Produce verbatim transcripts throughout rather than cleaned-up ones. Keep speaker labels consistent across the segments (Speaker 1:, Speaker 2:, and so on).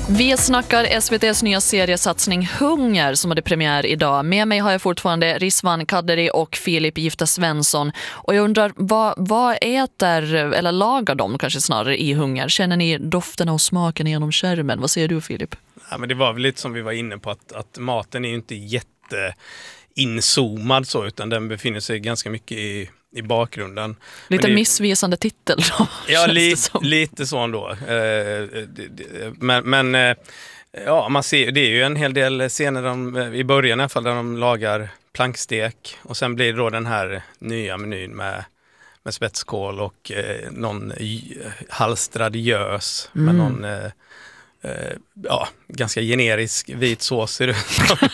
Speaker 1: Vi snackar S V T:s nya seriesatsning Hunger som hade premiär idag. Med mig har jag fortfarande Rizwan Kaderi och Filip Gifta Svensson. Och jag undrar, vad, vad äter, eller lagar de kanske snarare i Hunger? Känner ni dofterna och smaken genom skärmen? Vad säger du, Filip?
Speaker 2: Ja, men det var väl lite som vi var inne på, att, att maten är ju inte jätte inzoomad så, utan den befinner sig ganska mycket i, i bakgrunden.
Speaker 1: Lite
Speaker 2: det,
Speaker 1: missvisande titel då.
Speaker 2: Ja, li, lite så ändå. Eh, men men eh, ja, man ser, det är ju en hel del scener de, i början i alla fall där de lagar plankstek, och sen blir det då den här nya menyn med, med spetskål och eh, någon halstrad gös med mm. någon eh, Uh, ja, ganska generisk vit sås ser det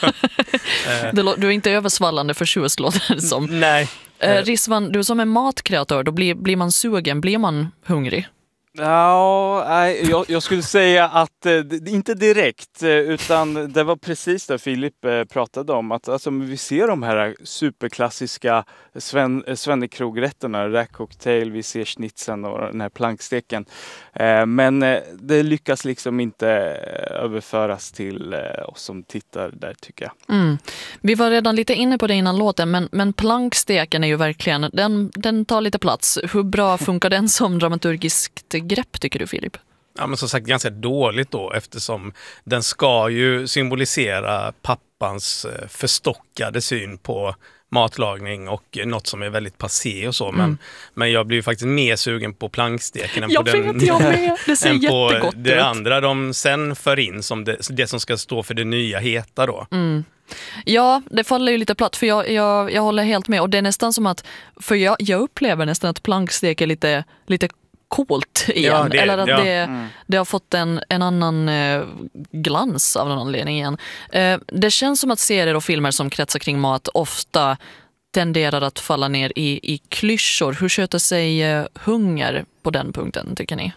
Speaker 2: uh,
Speaker 1: Du är inte översvallande för tjus, låter det som.
Speaker 2: Nej.
Speaker 1: Uh, Rizwan, du som är matkreatör, då blir, blir man sugen, blir man hungrig?
Speaker 3: Ja, nej, jag, jag skulle säga att eh, inte direkt, eh, utan det var precis det Filip eh, pratade om. Att alltså, vi ser de här superklassiska Sven, eh, Svennekrogrätterna, räkcocktail, vi ser schnitzeln och den här planksteken. Eh, men eh, det lyckas liksom inte eh, överföras till eh, oss som tittar där, tycker jag.
Speaker 1: Mm. Vi var redan lite inne på det innan låten, men, men planksteken är ju verkligen, den, den tar lite plats. Hur bra funkar den som dramaturgiskt grepp, tycker du, Filip?
Speaker 2: Ja, men som sagt ganska dåligt då, eftersom den ska ju symbolisera pappans förstockade syn på matlagning och något som är väldigt passé och så, mm. men, men jag blir ju faktiskt mer sugen på planksteken än
Speaker 1: jag
Speaker 2: på,
Speaker 1: vet,
Speaker 2: den,
Speaker 1: jag med. Det ser
Speaker 2: än på det
Speaker 1: ut.
Speaker 2: andra de sen för in som det, det som ska stå för det nya heta då.
Speaker 1: Mm. Ja, det faller ju lite platt, för jag, jag, jag håller helt med, och det är nästan som att, för jag, jag upplever nästan att plankstek är lite, lite coolt igen, ja, det, eller att ja. det, mm. det har fått en, en annan eh, glans av någon anledning igen. Eh, det känns som att serier och filmer som kretsar kring mat ofta tenderar att falla ner i, i klyschor. Hur sköter sig eh, Hunger på den punkten, tycker ni?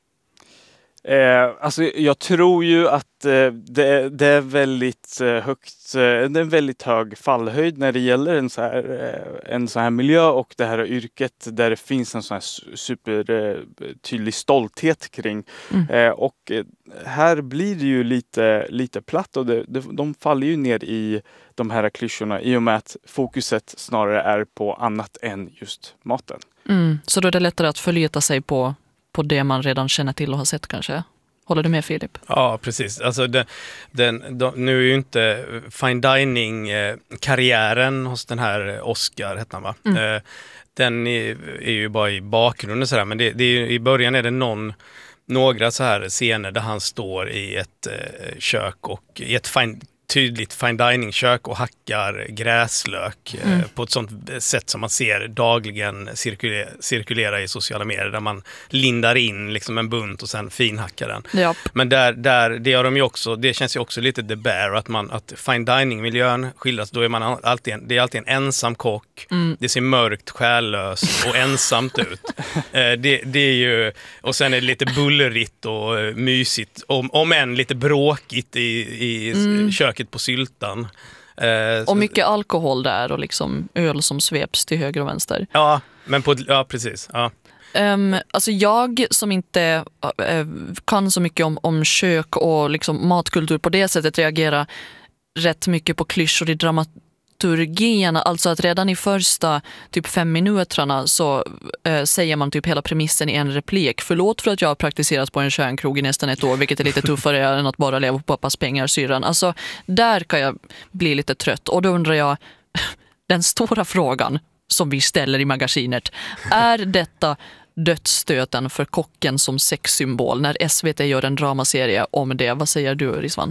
Speaker 3: Eh, alltså jag tror ju att eh, det, det är väldigt eh, högt, eh, det är en väldigt hög fallhöjd när det gäller en så här, eh, en så här miljö och det här yrket där det finns en sån här super eh, tydlig stolthet kring. Mm. Eh, och eh, här blir det ju lite, lite platt, och det, det, de faller ju ner i de här klyschorna i och med att fokuset snarare är på annat än just maten.
Speaker 1: Mm. Så då är det lättare att förlita sig på på det man redan känner till och har sett, kanske. Håller du med, Filip?
Speaker 2: Ja, precis. Alltså den, den, de, nu är ju inte fine dining-karriären hos den här Oscar, heter han, va? Mm. Den är, är ju bara i bakgrunden sådär, men det, det är, i början är det någon, några så här scener där han står i ett eh, kök och i ett fine tydligt fine dining kök och hackar gräslök mm. eh, på ett sånt sätt som man ser dagligen cirkulera, cirkulera i sociala medier, där man lindar in liksom en bunt och sen finhackar den.
Speaker 1: Japp.
Speaker 2: Men där, där det gör de ju också, det känns ju också lite The Bear, att man att fine dining miljön skildras, då är man alltid en, det är alltid en ensam kock. Mm. Det ser mörkt, själlöst och ensamt ut. Eh, det, det är ju, och sen är det lite bullerigt och uh, mysigt, om, om än lite bråkigt i, i mm. köket på syltan.
Speaker 1: Eh, och mycket alkohol där och liksom öl som sveps till höger och vänster.
Speaker 2: Ja, men på, ja precis. Ja.
Speaker 1: Um, alltså jag som inte uh, kan så mycket om, om kök och liksom matkultur på det sättet reagerar rätt mycket på klyschor i dramaturgierna. Alltså att redan i första typ fem minuterna så uh, säger man typ hela premissen i en replik. Förlåt för att jag har praktiserat på en kärnkrog i nästan ett år, vilket är lite tuffare än att bara leva på pappas pengar, syran. Alltså där kan jag bli lite trött, och då undrar jag, den stora frågan som vi ställer i magasinet, är detta dödsstöten för kocken som sexsymbol när S V T gör en dramaserie om det? Vad säger du, Rizwan?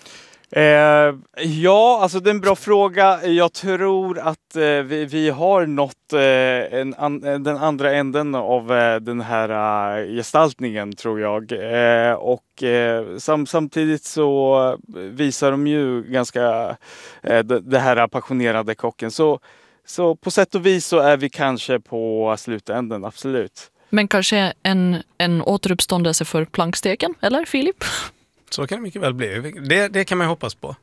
Speaker 3: Eh, ja, alltså det är en bra fråga. Jag tror att eh, vi, vi har nått eh, en an, den andra änden av eh, den här uh, gestaltningen, tror jag. Eh, och eh, sam, samtidigt så visar de ju ganska eh, det, det här passionerade kocken. Så, så på sätt och vis så är vi kanske på slutänden, absolut.
Speaker 1: Men kanske en, en återuppståndelse för planksteken, eller Filip?
Speaker 2: Så kan det mycket väl bli. Det, det kan man ju hoppas på.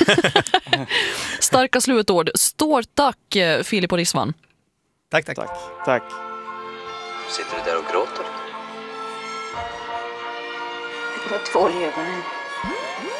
Speaker 1: Starka slutord. Stort tack, Filip och Rizwan.
Speaker 2: Tack, tack.
Speaker 3: Tack, tack.
Speaker 4: Sitter du där och gråter?
Speaker 5: Det var tvål i ögonen.